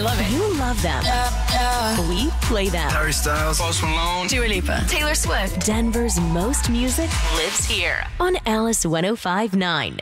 love it. You love them. We play them. Harry Styles, Post Malone, Dua Lipa, Taylor Swift. Denver's most music lives here on Alice 105.9.